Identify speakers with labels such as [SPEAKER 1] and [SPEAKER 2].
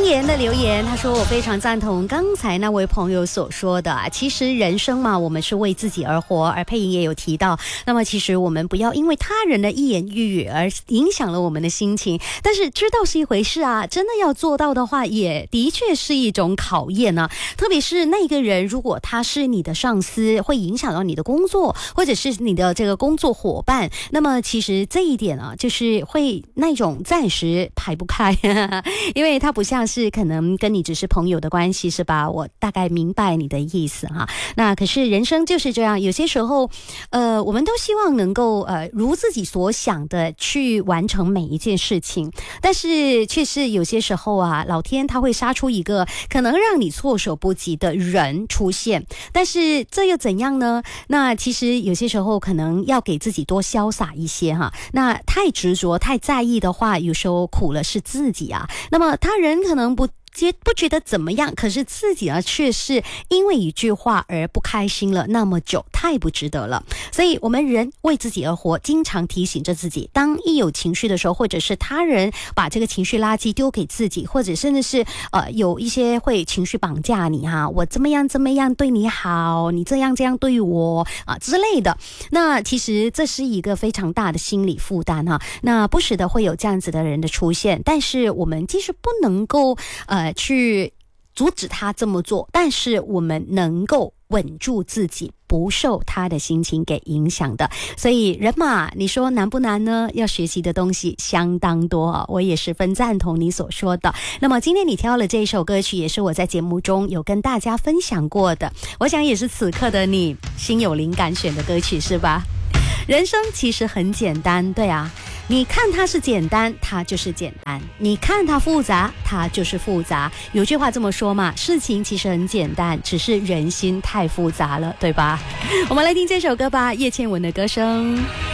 [SPEAKER 1] 言的留言，他说我非常赞同刚才那位朋友所说的其实人生嘛，我们是为自己而活，而佩莹也有提到，那么其实我们不要因为他人的一言一语而影响了我们的心情，但是知道是一回事啊，真的要做到的话也的确是一种考验啊，特别是那个人如果他是你的上司，会影响到你的工作，或者是你的这个工作伙伴，那么其实这一点啊，就是会那种暂时排不开因为他不像是可能跟你只是朋友的关系，是吧？我大概明白你的意思哈。那可是人生就是这样，有些时候我们都希望能够如自己所想的去完成每一件事情，但是却是有些时候啊，老天他会杀出一个可能让你措手不及的人出现，但是这又怎样呢？那其实有些时候可能要给自己多潇洒一些哈。那太执着太在意的话，有时候苦了是自己啊。那么他人可能不觉得怎么样，可是自己呢却是因为一句话而不开心了那么久，太不值得了。所以我们人为自己而活，经常提醒着自己，当一有情绪的时候，或者是他人把这个情绪垃圾丢给自己，或者甚至是有一些会情绪绑架你哈，我怎么样对你好，你这样对我之类的，那其实这是一个非常大的心理负担哈。那不时的会有这样子的人的出现，但是我们即使不能够去阻止他这么做，但是我们能够稳住自己，不受他的心情给影响的。所以人嘛，你说难不难呢？要学习的东西相当多啊，我也十分赞同你所说的。那么今天你挑了这一首歌曲，也是我在节目中有跟大家分享过的，我想也是此刻的你心有灵感选的歌曲，是吧？人生其实很简单，对啊，你看它是简单，它就是简单；你看它复杂，它就是复杂。有句话这么说嘛，事情其实很简单，只是人心太复杂了，对吧？我们来听这首歌吧，叶倩文的歌声。